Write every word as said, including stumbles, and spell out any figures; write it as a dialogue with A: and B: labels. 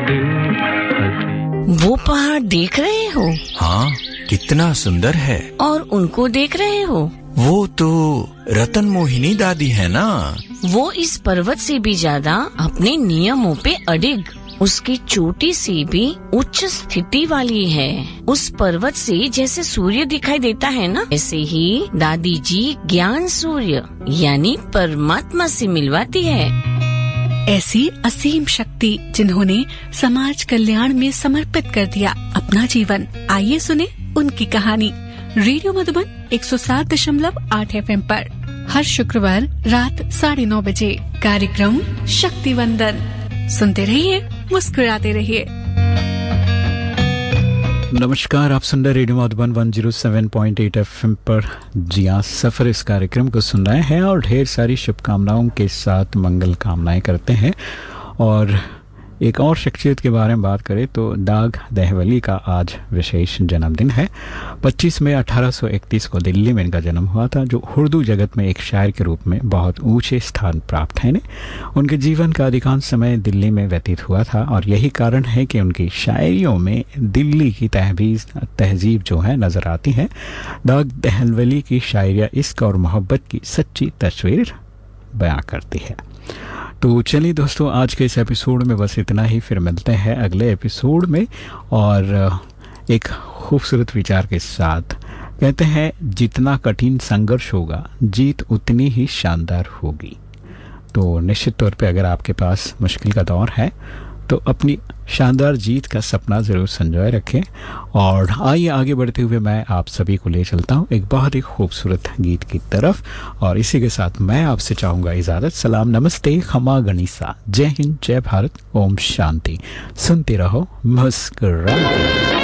A: दिन।
B: वो पहाड़ देख रहे हो?
C: हाँ, कितना सुंदर है।
B: और उनको देख रहे हो?
C: वो तो रतन मोहिनी दादी है ना।
B: वो इस पर्वत से भी ज्यादा अपने नियमों पे अडिग, उसकी चोटी से भी उच्च स्थिति वाली है। उस पर्वत से जैसे सूर्य दिखाई देता है ना, ऐसे ही दादी जी ज्ञान सूर्य यानी परमात्मा से मिलवाती है।
D: ऐसी असीम शक्ति जिन्होंने समाज कल्याण में समर्पित कर दिया अपना जीवन। आइए सुने उनकी कहानी रेडियो मधुबन एक सौ सात दशमलव आठ एफ एम पर हर शुक्रवार रात साढ़े नौ बजे कार्यक्रम शक्ति वंदन। सुनते रहिए, मुस्कुराते रहिए।
E: नमस्कार, आप सुन रहे रेडियो मधुबन एक सौ सात पॉइंट आठ एफएम पर जी हाँ सफर इस कार्यक्रम को सुन रहे हैं और ढेर सारी शुभकामनाओं के साथ मंगल कामनाएं करते हैं। और एक और शख्सियत के बारे में बात करें तो दाग देहलवी का आज विशेष जन्मदिन है। पच्चीस मई अठारह सौ इकतीस को दिल्ली में इनका जन्म हुआ था, जो उर्दू जगत में एक शायर के रूप में बहुत ऊंचे स्थान प्राप्त है। उनके जीवन का अधिकांश समय दिल्ली में व्यतीत हुआ था और यही कारण है कि उनकी शायरियों में दिल्ली की तहबीज तहजीब जो है नज़र आती है। दाग देहलवी की शायरियाँ इश्क और मोहब्बत की सच्ची तस्वीर बयां करती है। तो चलिए दोस्तों, आज के इस एपिसोड में बस इतना ही। फिर मिलते हैं अगले एपिसोड में और एक खूबसूरत विचार के साथ। कहते हैं जितना कठिन संघर्ष होगा जीत उतनी ही शानदार होगी। तो निश्चित तौर पे अगर आपके पास मुश्किल का दौर है तो अपनी शानदार जीत का सपना ज़रूर संजोए रखें। और आइए आगे बढ़ते हुए मैं आप सभी को ले चलता हूँ एक बहुत ही खूबसूरत गीत की तरफ। और इसी के साथ मैं आपसे चाहूँगा इजाज़त। सलाम, नमस्ते, खमा गनीसा, जय हिंद, जय भारत, ओम शांति। सुनते रहो मुस्कुराते।